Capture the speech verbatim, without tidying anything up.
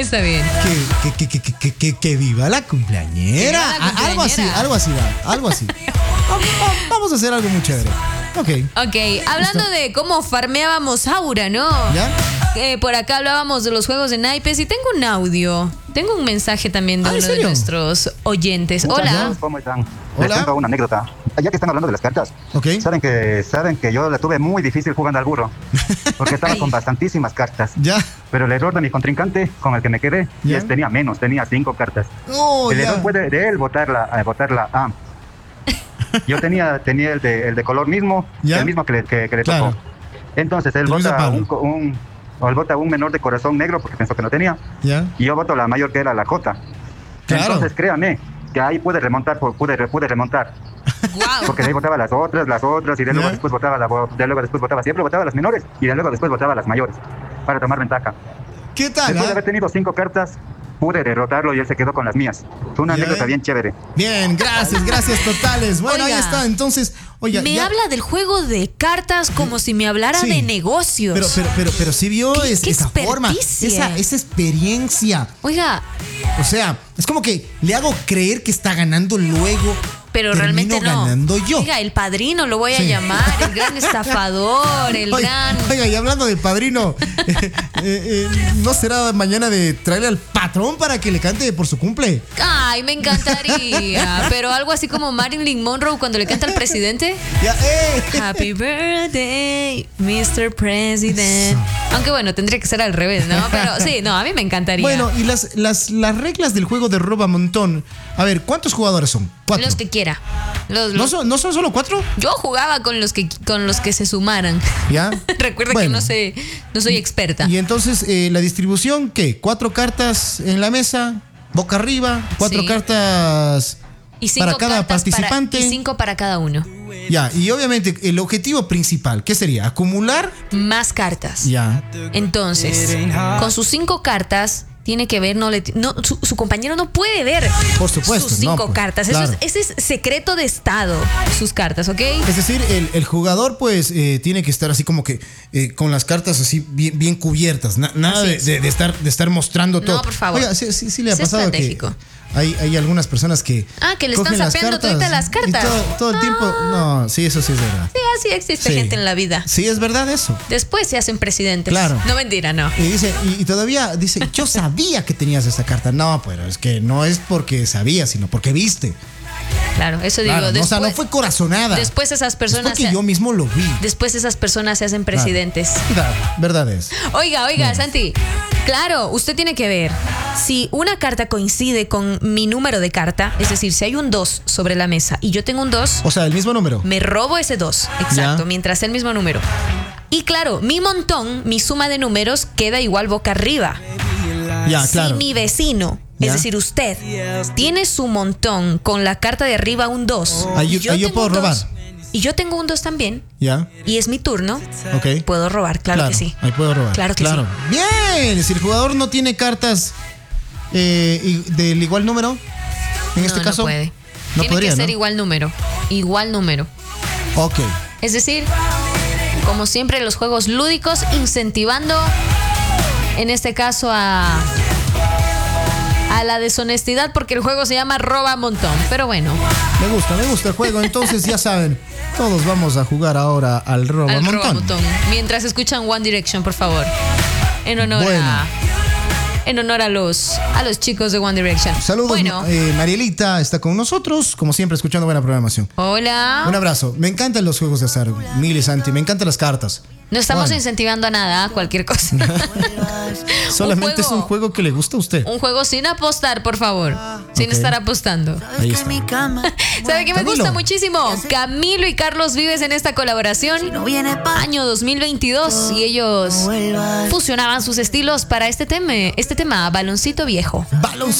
está bien. Que, que, que, que, que, que, que viva la cumpleañera. Que viva la cumpleañera. Algo así, algo así, va, algo así. Vamos, vamos a hacer algo muy chévere. Ok. Ok, hablando ¿Listo? de cómo farmeábamos Aura, ¿no? ¿Ya? Eh, por acá hablábamos de los juegos de naipes y tengo un audio. Tengo un mensaje también de Ah, ¿en uno de serio? nuestros oyentes. Hola. Muchachos, ¿cómo están? Les Hola. tengo una anécdota. Ya que están hablando de las cartas, Ok. saben que saben que yo la tuve muy difícil jugando al burro, porque estaba Ay. con bastantísimas cartas. Ya. Pero el error de mi contrincante, con el que me quedé, Ya. es, tenía menos, tenía cinco cartas. Oh, el ya. error fue de, de él botarla, eh, botarla A. Yo tenía, tenía el, de, el de color mismo, Ya. el mismo que le, que, que le Claro. tocó. Entonces él El mismo bota palo. un, co- un, o él bota un menor de corazón negro porque pensó que no tenía. Ya. Y yo voto la mayor que era la Jota. Claro. Entonces créame que ahí pude remontar, pude, pude remontar. Wow. Porque de ahí votaba las otras, las otras, y de luego Ya. después votaba la, bo- de luego después votaba, siempre votaba las menores, y de luego después votaba las mayores, para tomar ventaja. ¿Qué tal? Después de ah? haber tenido cinco cartas, pude derrotarlo y él se quedó con las mías. Fue una Ya. anécdota bien chévere. Bien, gracias, gracias totales. Bueno, Oiga. ahí está. Entonces, oye, me ya- habla del juego de cartas como si me hablara Sí. de negocios. Pero, pero, pero, pero sí vio ¿Qué- es- qué esa forma, experticia? esa, esa experiencia. Oiga, O sea, es como que le hago creer que está ganando luego. pero termino realmente no. ganando yo. Oiga, el padrino lo voy a Sí. llamar, el gran estafador, el Oiga, gran... oiga, y hablando del padrino, eh, eh, eh, ¿no será mañana de traerle al patrón para que le cante por su cumple? Ay, me encantaría. Pero algo así como Marilyn Monroe cuando le canta al presidente. Ya, eh. Happy birthday, mister President. Aunque bueno, tendría que ser al revés, ¿no? Pero sí, no, a mí me encantaría. Bueno, y las, las, las reglas del juego de roba montón. A ver, ¿cuántos jugadores son? Cuatro. los que quiera. Los, ¿No los- son, ¿No son solo cuatro? Yo jugaba con los que con los que se sumaran. ¿Ya? Recuerda que Bueno. no sé, no soy experta. Y entonces, eh, la distribución, ¿qué? Cuatro cartas en la mesa, boca arriba, cuatro Sí. cartas Y cinco para cada cartas participante. Para, y cinco para cada uno. Ya, y obviamente el objetivo principal, ¿qué sería? Acumular. Más cartas. Ya. Entonces, con sus cinco cartas, tiene que ver, no le, no, su, su compañero no puede ver Por supuesto, sus no, cinco pues, cartas. claro. Eso es, ese es secreto de estado, sus cartas, ¿ok? Es decir, el, el jugador pues eh, tiene que estar así como que eh, con las cartas así bien, bien cubiertas. Na- nada Así de, es. de- de estar, de estar mostrando todo. por favor. Oiga, sí, sí, sí le ha Sé pasado estratégico. que hay, hay algunas personas que... Ah, que le están cogen las sapeando cartas toditas las y cartas. todo, todo el tiempo... No, sí, eso sí es verdad. Sí, así existe Sí. gente en la vida. Sí, es verdad eso. Después se hacen presidentes. Claro. No mentira, no. Y dice, y, y todavía dice, yo sabía que tenías esa carta. No, pero es que no es porque sabía, sino porque viste. Claro, eso digo. Claro, no, después, o sea, no fue corazonada. después esas es personas porque se- yo mismo lo vi. después esas personas se hacen presidentes. Verdad, verdad es. Oiga, oiga, Santi. Claro, usted tiene que ver si una carta coincide con mi número de carta, es decir, si hay un dos sobre la mesa y yo tengo un dos, O sea, el mismo número. me robo ese dos, exacto, Ya. mientras sea el mismo número. Y claro, mi montón, mi suma de números queda igual boca arriba. Ya, claro. Si mi vecino, es Ya. decir, usted, tiene su montón con la carta de arriba un dos, Ahí y yo- ahí yo tengo puedo un dos, robar. y yo tengo un dos también, Ya, y es mi turno, ok. puedo robar, claro, que sí. Ahí puedo robar. Claro que sí. Bien, si el jugador no tiene cartas eh, y- del igual número, en este no, caso. no puede. No Tiene podría, que ser ¿no? igual número. Igual número. Ok. Es decir, como siempre, los juegos lúdicos incentivando, en este caso, a, a la deshonestidad, porque el juego se llama Roba Montón. Pero bueno, Me gusta, me gusta el juego. Entonces, ya saben, todos vamos a jugar ahora al roba al Roba montón. Montón. Mientras escuchan One Direction, por favor. En honor Bueno. a. En honor a los, a los chicos de One Direction. Saludos, Bueno, eh, Marielita está con nosotros, como siempre, escuchando buena programación. hola. Un abrazo. Me encantan los juegos de azar, Mili, Santi. Me encantan las cartas. No estamos Bueno. incentivando a nada, cualquier cosa. Solamente es un juego. juego que le gusta a usted. Un juego sin apostar, por favor. Sin Ok. estar apostando. Ahí está. ¿Sabe qué me Camilo. gusta muchísimo? Camilo y Carlos Vives en esta colaboración. Año dos mil veintidós. Y ellos fusionaban sus estilos para este tema, este tema, baloncito viejo. Balón